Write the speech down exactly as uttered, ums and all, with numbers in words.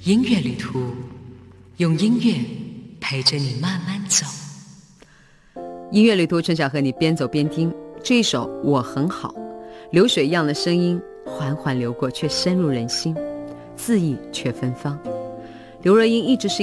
音乐旅途，用音乐陪着你慢慢走。 音乐旅途，陈晓和你边走边听这一首《我很好》，流水一样的声音缓缓流过，却深入人心，字意却芬芳。刘若英一直是